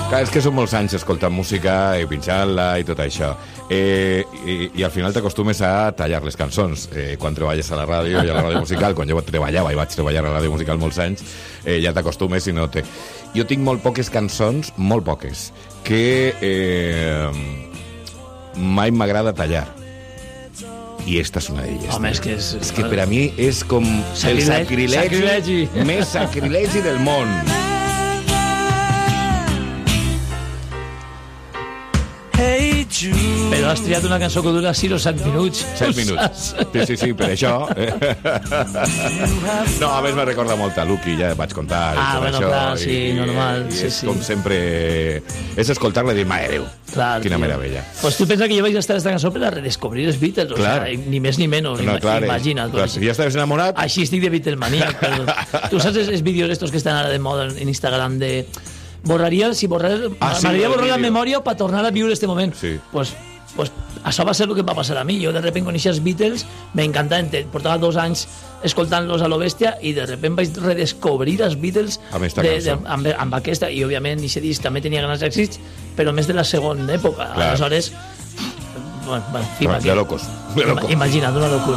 Clar, és que són molts anys escoltant música i pinxant-la i tot això. I al final t'acostumes a tallar les cançons. Quan treballes a la ràdio i a la ràdio musical, quan jo treballava i vaig treballar a la ràdio musical molts anys, ja t'acostumes i no té... Jo tinc molt poques cançons, molt poques, que mai m'agrada tallar. I esta és una d'elles. Home, és que per a mi és com el sacrilegi més sacrilegi del món. Però has triat una cançó que dura 6 o 7 minuts. 7 minuts. Sí, per això. No, a més me recorda molt a Lucky, ja vaig contar. Bueno, això, clar, sí, normal. I és com sempre... És escoltar-la i dir, mare Déu, quina meravella. Pues tu pensa que jo vaig estar esta cançó per a redescobrir els Beatles, o sea, ni més ni menys, imagina't. Clar, si ja estaves enamorat... Així estic de Beatlesmaniac. Tu saps els vídeos estos que estan ara de moda en Instagram de... M'agradaria borrar la memòria per tornar a viure este moment. Sí. Pues això va ser el que em va passar a mi. Jo de repente coneixia els Beatles, m'encantaven, portava 2 anys escoltant-los a lo bèstia i de repente vaig redescobrir els Beatles amb aquesta, i òbviament aquest disc també tenia grans èxits, però més de la segona època. Aleshores, de locos. Imagina't, una locura.